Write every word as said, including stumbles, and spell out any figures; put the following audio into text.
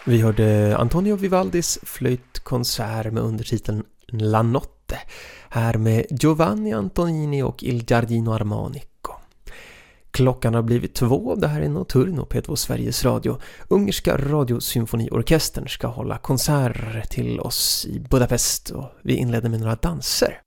Vi hörde Antonio Vivaldis flöjtkonsert med undertiteln La Notte, här med Giovanni Antonini och Il Giardino Armonico. Klockan har blivit två, det här är Notturno på P två Sveriges Radio. Ungerska radiosymfoniorkestern ska hålla konserter till oss i Budapest och vi inleder med några danser.